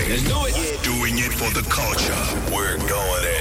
Let's do it. Doing it for the culture. We're going